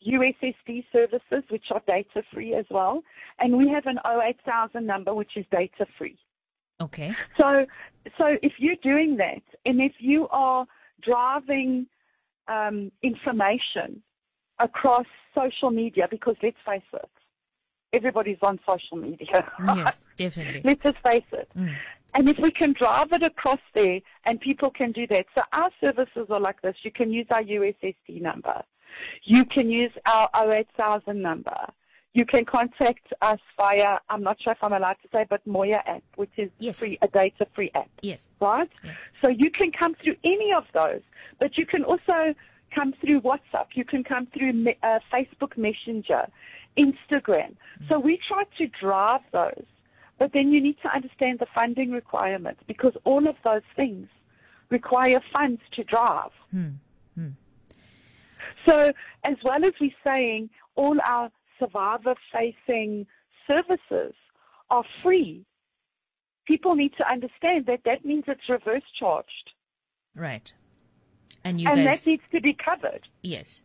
USSD services, which are data free as well. And we have an 08000 number, which is data free. Okay. So if you're doing that, and if you are driving information across social media, because let's face it, everybody's on social media. Yes, definitely. Let's just face it. And if we can drive it across there, and people can do that. So our services are like this. You can use our USSD number. You can use our 08000 number. You can contact us via, I'm not sure if I'm allowed to say, but Moya app, which is free, a data-free app. Yes. Right? Yeah. So you can come through any of those, but you can also come through WhatsApp. You can come through Facebook Messenger, Instagram. So we try to drive those, but then you need to understand the funding requirements, because all of those things require funds to drive. So as well as we're saying, all our survivor-facing services are free, people need to understand that that means it's reverse charged. Right. And that needs to be covered. Yes.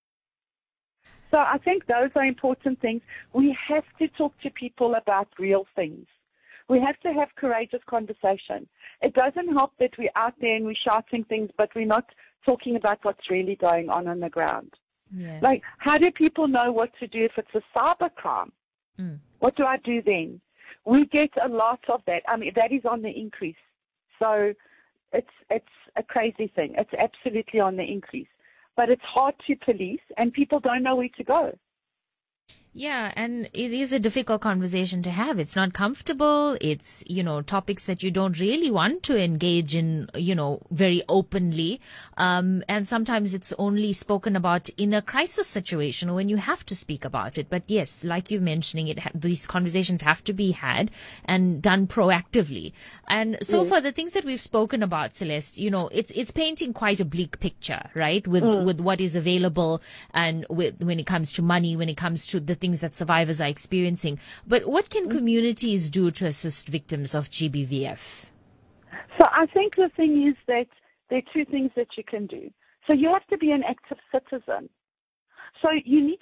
So I think those are important things. We have to talk to people about real things. We have to have courageous conversation. It doesn't help that we're out there and we're shouting things, but we're not talking about what's really going on the ground. Yeah. Like, how do people know what to do if it's a cyber crime? What do I do then? We get a lot of that. I mean, that is on the increase. So it's a crazy thing. It's absolutely on the increase. But it's hard to police, and people don't know where to go. Yeah, and it is a difficult conversation to have. It's not comfortable. It's, topics that you don't really want to engage in, very openly. And sometimes it's only spoken about in a crisis situation when you have to speak about it. But yes, like you're mentioning, these conversations have to be had and done proactively. And so for the things that we've spoken about, Celeste, it's painting quite a bleak picture, right? With what is available, and when it comes to money, when it comes to the things that survivors are experiencing. But what can communities do to assist victims of GBVF? So I think the thing is that there are two things that you can do. So you have to be an active citizen. So you need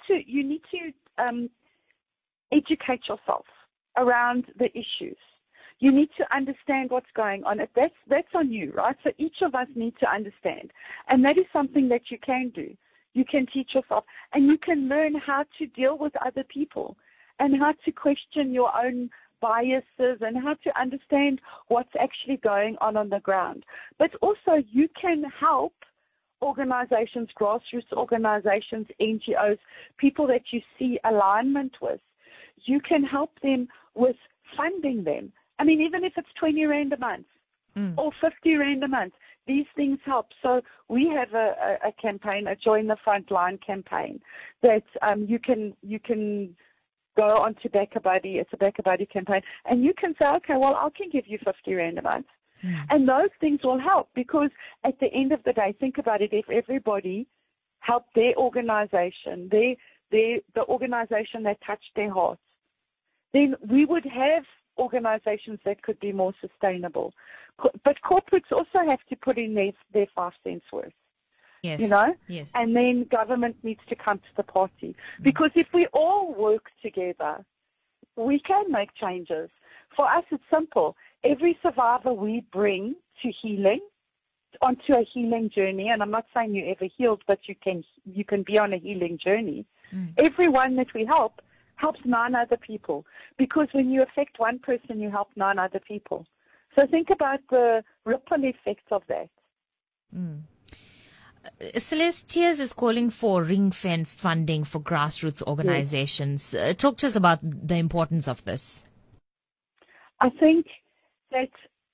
to educate yourself around the issues. You need to understand what's going on. That's on you, right? So each of us need to understand. And that is something that you can do. You can teach yourself, and you can learn how to deal with other people and how to question your own biases and how to understand what's actually going on the ground. But also you can help organizations, grassroots organizations, NGOs, people that you see alignment with. You can help them with funding them. I mean, even if it's 20 Rand a month or 50 Rand a month, these things help. So we have a campaign, a Join the Frontline campaign, that you can go on to BackaBuddy. It's a BackaBuddy campaign, and you can say, okay, well, I can give you 50 Rand a month. And those things will help, because at the end of the day, think about it, if everybody helped their organization, the organization that touched their hearts, then we would have organizations that could be more sustainable. But corporates also have to put in their 5 cents worth. Yes. Yes. And then government needs to come to the party. Because if we all work together, we can make changes. For us, it's simple. Every survivor we bring to healing, onto a healing journey, and I'm not saying you're ever healed, but you can be on a healing journey. Everyone that we help helps 9 other people. Because when you affect one person, you help 9 other people. So think about the ripple effect of that. Celeste, Tears is calling for ring-fenced funding for grassroots organizations. Talk to us about the importance of this. I think that,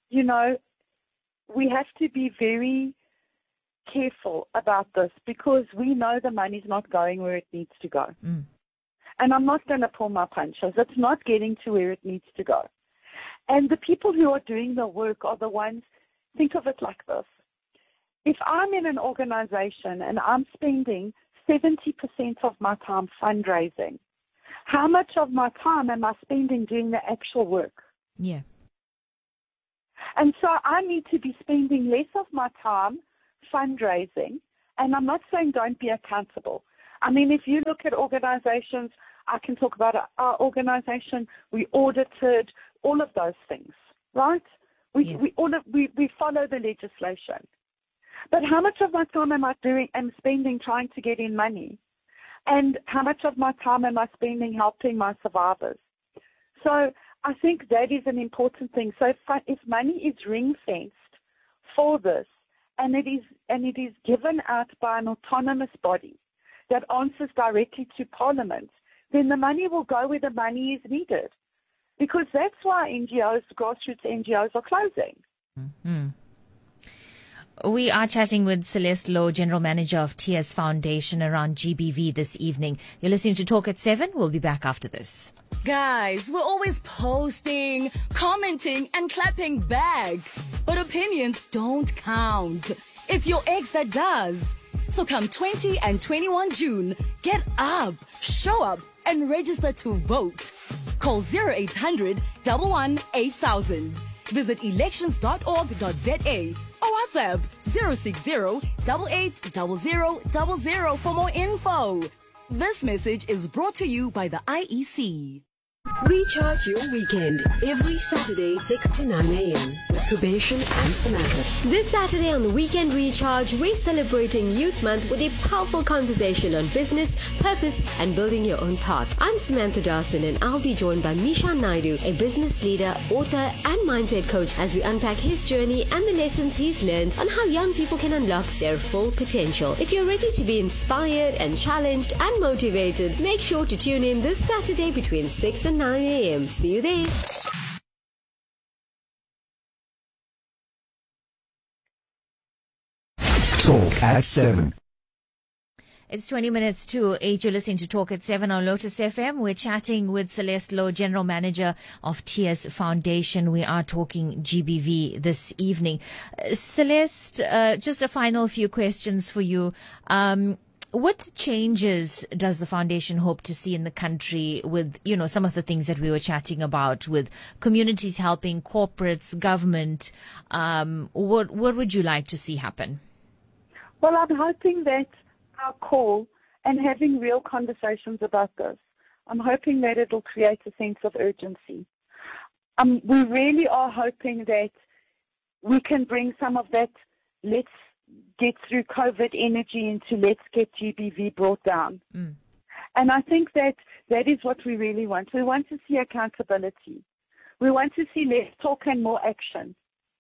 we have to be very careful about this, because we know the money's not going where it needs to go. And I'm not going to pull my punches. It's not getting to where it needs to go. And the people who are doing the work are the ones, think of it like this. If I'm in an organization and I'm spending 70% of my time fundraising, how much of my time am I spending doing the actual work? Yeah. And so I need to be spending less of my time fundraising. And I'm not saying don't be accountable. I mean, if you look at organizations, I can talk about our organization, we audited all of those things, right? We follow the legislation. But how much of my time am I spending trying to get in money? And how much of my time am I spending helping my survivors? So I think that is an important thing. So if money is ring-fenced for this, and it is given out by an autonomous body that answers directly to Parliament, then the money will go where the money is needed. Because that's why NGOs, grassroots NGOs, are closing. Mm-hmm. We are chatting with Celeste Low, General Manager of Tears Foundation, around GBV this evening. You're listening to Talk at 7. We'll be back after this. Guys, we're always posting, commenting, and clapping back. But opinions don't count. It's your ex that does. So come 20 and 21 June, get up, show up, and register to vote. Call 0800 11 8000. Visit elections.org.za or WhatsApp 060 880000 for more info. This message is brought to you by the IEC. Recharge your weekend every Saturday 6 to 9 a.m. Probation and Samantha. This Saturday on the Weekend Recharge, we're celebrating Youth Month with a powerful conversation on business, purpose, and building your own path. I'm Samantha Dawson, and I'll be joined by Mishan Naidu, a business leader, author, and mindset coach, as we unpack his journey and the lessons he's learned on how young people can unlock their full potential. If you're ready to be inspired and challenged and motivated, make sure to tune in this Saturday between 6 and 9 a.m. See you there. Talk at 7. It's 20 minutes to 8. You're listening to Talk at 7 on Lotus FM. We're chatting with Celeste Low, General Manager of Tears Foundation. We are talking GBV this evening. Celeste, just a final few questions for you. What changes does the foundation hope to see in the country with, some of the things that we were chatting about, with communities helping, corporates, government? What would you like to see happen? Well, I'm hoping that our call and having real conversations about this, I'm hoping that it'll create a sense of urgency. We really are hoping that we can bring some of that let's get through COVID energy into let's get GBV brought down. And I think that is what we really want. We want to see accountability. We want to see less talk and more action.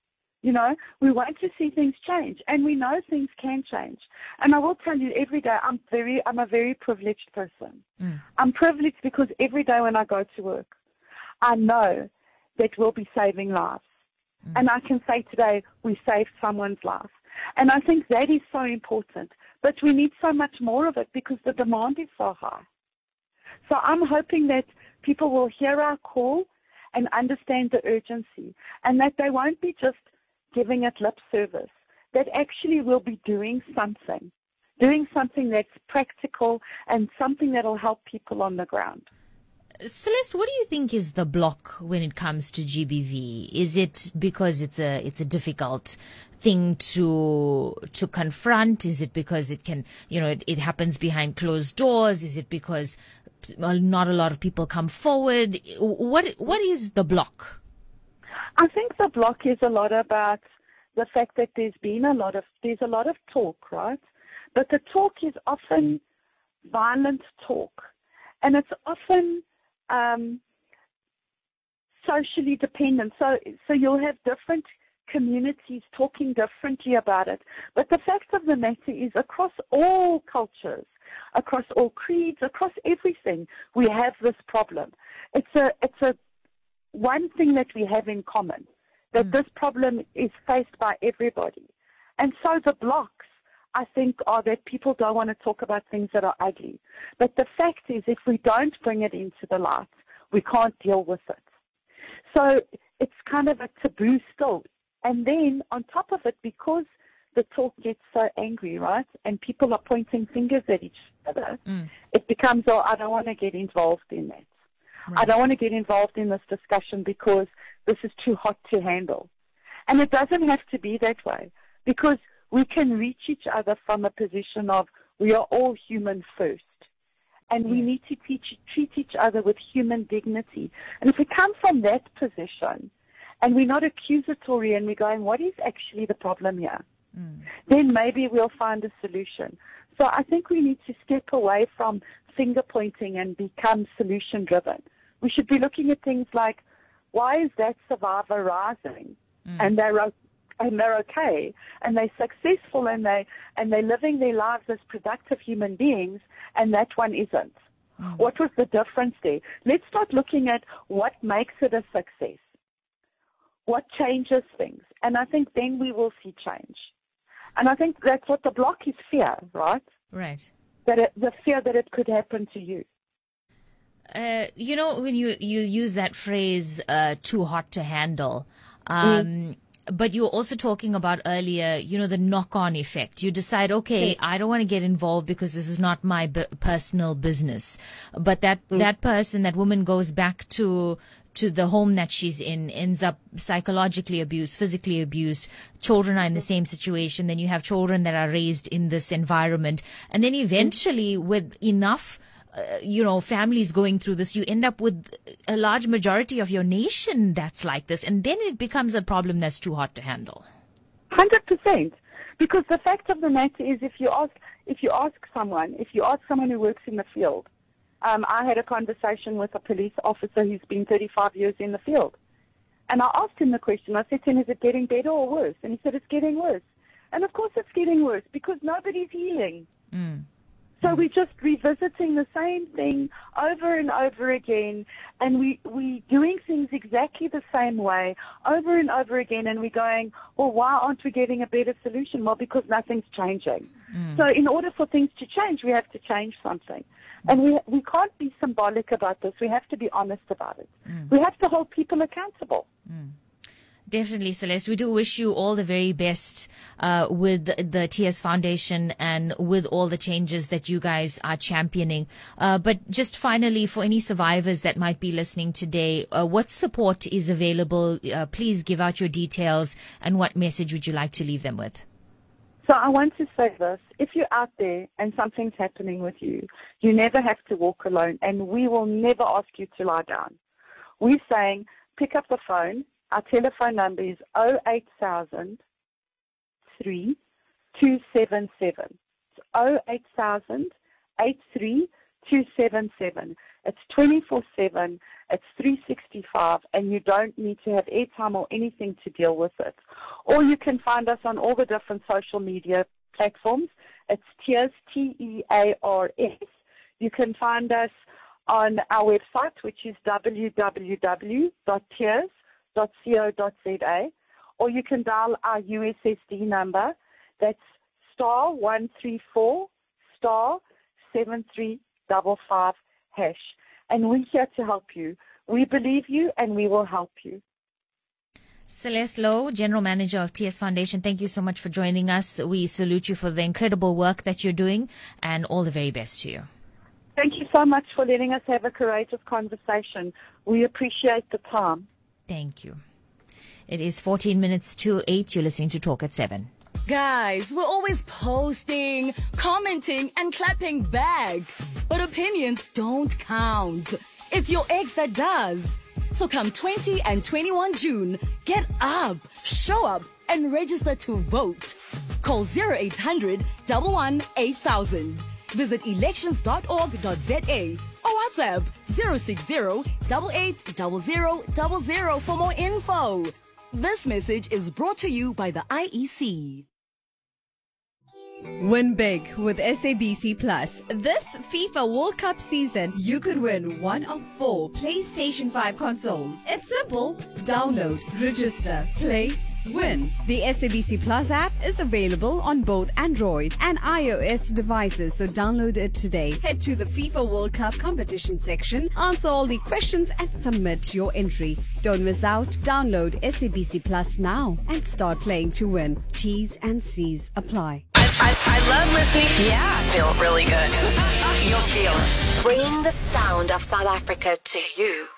We want to see things change, and we know things can change. And I will tell you, every day I'm a very privileged person. I'm privileged because every day when I go to work, I know that we'll be saving lives. And I can say today we saved someone's life. And I think that is so important. But we need so much more of it because the demand is so high. So I'm hoping that people will hear our call and understand the urgency, and that they won't be just giving it lip service, that actually we'll be doing something that's practical and something that will help people on the ground. Celeste, what do you think is the block when it comes to GBV? Is it because it's a difficult thing to confront? Is it because it can, it happens behind closed doors? Is it because not a lot of people come forward? What is the block? I think the block is a lot about the fact that there's a lot of talk, right? But the talk is often violent talk, and it's often socially dependent. So you'll have different communities talking differently about it. But the fact of the matter is, across all cultures, across all creeds, across everything, we have this problem. It's a one thing that we have in common, that this problem is faced by everybody. And so the blocks, I think, are that people don't want to talk about things that are ugly. But the fact is, if we don't bring it into the light, we can't deal with it. So it's kind of a taboo still. And then on top of it, because the talk gets so angry, right, and people are pointing fingers at each other, it becomes, I don't want to get involved in that. Right. I don't want to get involved in this discussion because this is too hot to handle. And it doesn't have to be that way, because we can reach each other from a position of we are all human first. And we need to treat each other with human dignity. And if we come from that position and we're not accusatory and we're going, what is actually the problem here? Then maybe we'll find a solution. So I think we need to step away from finger pointing and become solution driven. We should be looking at things like, why is that survivor rising? And they're okay, and they're successful, and they're living their lives as productive human beings, and that one isn't. What was the difference there? Let's start looking at what makes it a success. What changes things? And I think then we will see change. And I think that's what the block is, fear, right? Right. The fear that it could happen to you. When you use that phrase, too hot to handle, but you were also talking about earlier, the knock-on effect. You decide, okay, I don't want to get involved because this is not my personal business. But that person, that woman goes back to the home that she's in, ends up psychologically abused, physically abused. Children are in the same situation. Then you have children that are raised in this environment. And then eventually with enough families going through this, you end up with a large majority of your nation that's like this. And then it becomes a problem that's too hot to handle. 100%. Because the fact of the matter is, if you ask someone who works in the field, I had a conversation with a police officer who's been 35 years in the field. And I asked him the question. I said to him, is it getting better or worse? And he said, it's getting worse. And of course it's getting worse because nobody's healing. So we're just revisiting the same thing over and over again, and we doing things exactly the same way over and over again, and we're going, well, why aren't we getting a better solution? Well, because nothing's changing. So in order for things to change, we have to change something. And we can't be symbolic about this. We have to be honest about it. We have to hold people accountable. Definitely, Celeste. We do wish you all the very best with the TS Foundation and with all the changes that you guys are championing. But just finally, for any survivors that might be listening today, what support is available? Please give out your details, and what message would you like to leave them with? So I want to say this. If you're out there and something's happening with you, you never have to walk alone, and we will never ask you to lie down. We're saying pick up the phone. Our telephone number is 08000 3277. It's 08000 83277. It's 24/7. It's 365, and you don't need to have airtime or anything to deal with it. Or you can find us on all the different social media platforms. It's Tears, Tears. You can find us on our website, which is www.tears.co.za, or you can dial our USSD number. That's *134 *7355#. And we're here to help you. We believe you, and we will help you. Celeste Low, General Manager of TS Foundation, thank you so much for joining us. We salute you for the incredible work that you're doing, and all the very best to you. Thank you so much for letting us have a courageous conversation. We appreciate the time. Thank you. It is 14 minutes to 8. You're listening to Talk at 7. Guys, we're always posting, commenting, and clapping back. But opinions don't count. It's your ex that does. So come 20 and 21 June, get up, show up, and register to vote. Call 0800 11 8000. Visit elections.org.za or WhatsApp 060 880000 for more info. This message is brought to you by the IEC. Win big with SABC Plus. This FIFA World Cup season, you could win one of 4 PlayStation 5 consoles. It's simple. Download, register, play, win. The SABC Plus app is available on both Android and iOS devices, so download it today. Head to the FIFA World Cup competition section, answer all the questions, and submit your entry. Don't miss out. Download SABC Plus now and start playing to win. T's and C's apply. I love listening. Yeah, I feel really good. You'll feel it. Bringing the sound of South Africa to you.